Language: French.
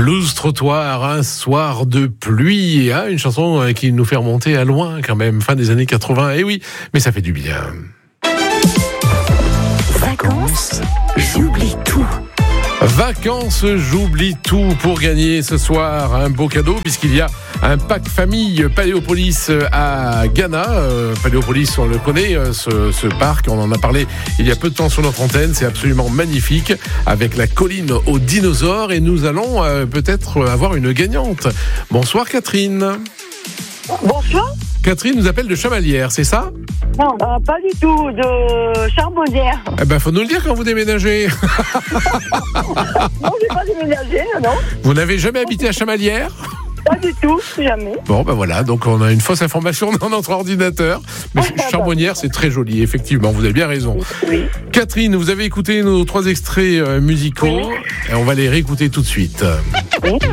Blues Trottoir, un soir de pluie, une chanson qui nous fait remonter à loin quand même, fin des années 80, et oui, mais ça fait du bien. Vacances, j'oublie tout. Vacances, j'oublie tout pour gagner ce soir un beau cadeau puisqu'il y a un pack famille Paléopolis à Ghana. Paléopolis, on le connaît, ce parc, on en a parlé il y a peu de temps sur notre antenne, c'est absolument magnifique avec la colline aux dinosaures et nous allons peut-être avoir une gagnante. Bonsoir Catherine. Bonsoir. Catherine nous appelle de Chamalières, c'est ça ? Non, pas du tout, de Charbonnières. Eh ben, faut nous le dire quand vous déménagez. Non, j'ai pas déménagé, non. Vous n'avez jamais habité à Chamalières ? Pas du tout, jamais. Bon, ben voilà, donc on a une fausse information dans notre ordinateur. Mais Charbonnières, c'est très joli, effectivement, vous avez bien raison. Oui. Catherine, vous avez écouté nos 3 extraits musicaux, et on va les réécouter tout de suite. Oui.